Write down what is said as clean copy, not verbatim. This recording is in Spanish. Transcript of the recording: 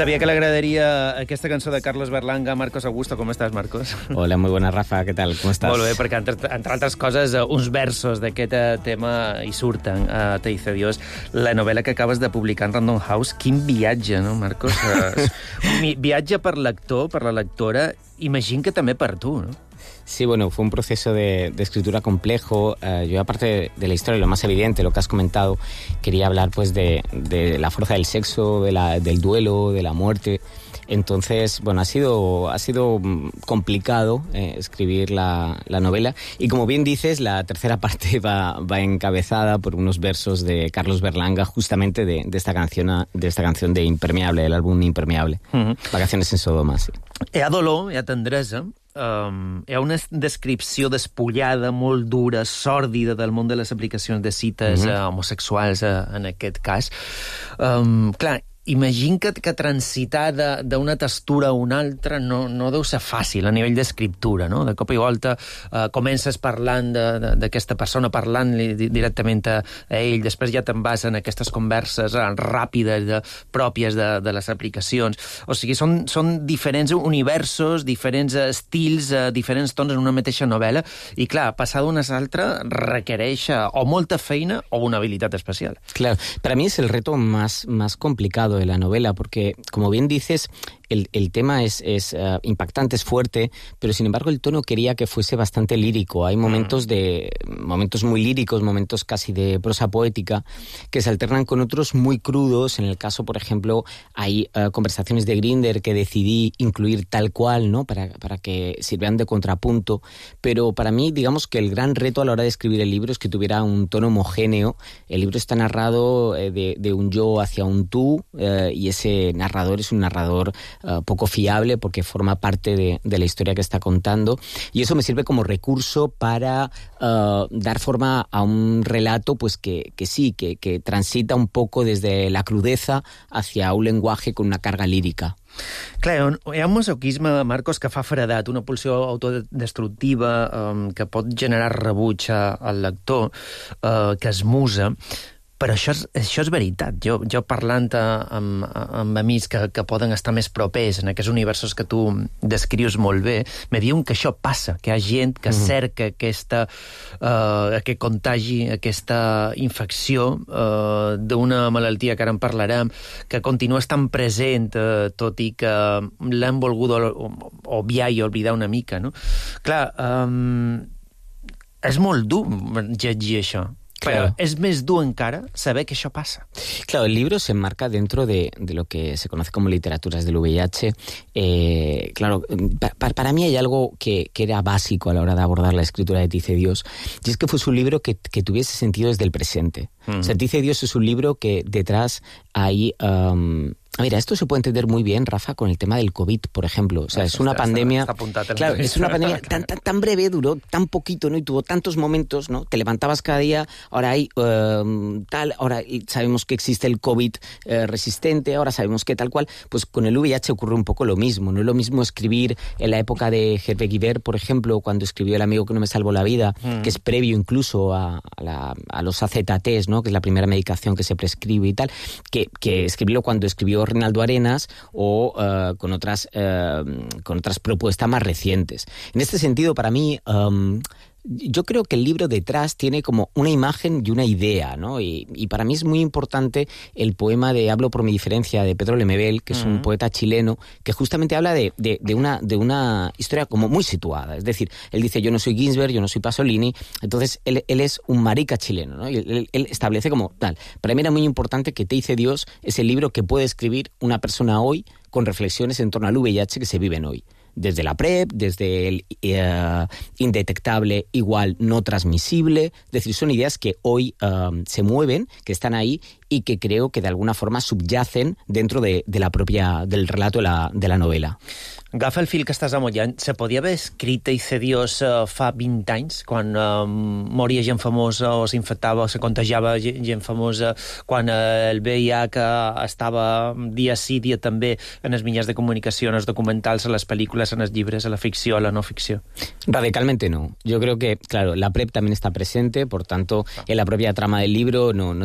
Sabia que le agradaria aquesta cançó de Carlos Berlanga a Marcos Augusto. Com estàs, Marcos? Hola, muy buena, Rafa. ¿Qué tal? ¿Cómo estás? Molt bé, perquè entre altres coses, uns versos d'aquest tema hi surten. Te dice Dios, la novel·la que acabes de publicar en Random House. Quin viatge, no, Marcos? Viatge per l'actor, per la lectora, imagino que també per tu, no? Sí, bueno, fue un proceso de escritura complejo. Yo, aparte de la historia, lo más evidente, lo que has comentado, quería hablar pues de la fuerza del sexo, del duelo, de la muerte. Entonces, bueno, ha sido complicado escribir la novela. Y como bien dices, la tercera parte va encabezada por unos versos de Carlos Berlanga, justamente de esta canción de Impermeable, del álbum Impermeable. Vacaciones en Sodoma, sí. Hi ha dolor, hi ha tendresa, hi ha una descripció despullada, molt dura, sòrdida del món de les aplicacions de cites homosexuals, en aquest cas. Clar, imagino que transitar d'una textura a una altra no deu ser fàcil a nivell d'escriptura, no? De cop i volta comences parlant d'aquesta persona, parlant-li directament a ell, després ja te'n vas en aquestes converses ràpides pròpies de les aplicacions. O sigui, són diferents universos, diferents estils, diferents tons en una mateixa novel·la, i clar, passar d'una a l'altra requereix o molta feina o una habilitat especial. Claro, para mí es el reto más complicado de la novela, porque, como bien dices, el tema es impactante, es fuerte, pero sin embargo el tono quería que fuese bastante lírico. Hay momentos muy líricos, momentos casi de prosa poética, que se alternan con otros muy crudos. En el caso, por ejemplo, hay conversaciones de Grindr que decidí incluir tal cual, ¿no? Para que sirvieran de contrapunto. Pero para mí, digamos que el gran reto a la hora de escribir el libro es que tuviera un tono homogéneo. El libro está narrado de un yo hacia un tú, y ese narrador es un narrador poco fiable porque forma parte de la historia que está contando, y eso me sirve como recurso para dar forma a un relato pues que transita un poco desde la crudeza hacia un lenguaje con una carga lírica. Clar, hi ha un masoquisme, Marcos, que fa fredat, una pulsió autodestructiva que pot generar rebuig al lector, que es musa. Però això és veritat. Jo parlant amb amics que poden estar més propers en aquests universos que tu descrius molt bé, me diuen que això passa, que hi ha gent que cerca aquest contagi, aquesta infecció d'una malaltia que ara en parlarem, que continua estant present, tot i que l'han volgut obviar i oblidar una mica, no? Clar, és molt dur llegir això. Pero es más duro encara saber que eso pasa. Claro, el libro se enmarca dentro de lo que se conoce como literaturas del VIH. Claro, para mí hay algo que era básico a la hora de abordar la escritura de Dice Dios, y es que fuese un libro que tuviese sentido desde el presente. O sea, Dice Dios es un libro que detrás hay... Mira, esto se puede entender muy bien, Rafa, con el tema del COVID, por ejemplo. O sea, es una pandemia... Claro, es una pandemia tan breve, duró tan poquito, ¿no? Y tuvo tantos momentos, ¿no? Te levantabas cada día, ahora hay ahora sabemos que existe el COVID resistente, ahora sabemos que tal cual. Pues con el VIH ocurre un poco lo mismo. No es lo mismo escribir en la época de Hervé Guibert, por ejemplo, cuando escribió El amigo que no me salvó la vida, que es previo incluso a los AZTs, ¿no? Que es la primera medicación que se prescribe y tal, que escribirlo cuando escribió Reinaldo Arenas o con otras propuestas más recientes. En este sentido, para mí, yo creo que el libro detrás tiene como una imagen y una idea, ¿no? Y para mí es muy importante el poema de Hablo por mi diferencia de Pedro Lemebel, que es un poeta chileno, que justamente habla de una historia como muy situada. Es decir, él dice, yo no soy Ginsberg, yo no soy Pasolini, entonces él es un marica chileno, ¿no? Y él establece como tal. Para mí era muy importante que Te hice Dios es el libro que puede escribir una persona hoy con reflexiones en torno al VIH que se viven hoy. Desde la PrEP, desde el indetectable igual no transmisible, es decir, son ideas que hoy se mueven, que están ahí y que creo que de alguna forma subyacen dentro del relato de la novela. Agafa el fil que estàs amollant. Se podia haver escrit Dice Dios fa 20 anys, quan moria gent famosa o s'infectava o se contagiava gent famosa, quan el VIH estava dia sí, dia també en els mitjans de comunicació, en els documentals, en les pel·lícules, en els llibres, en la ficció, en la no ficció? Radicalmente no. Yo creo que, claro, la PrEP también está presente, por tanto, en la propia trama del libro no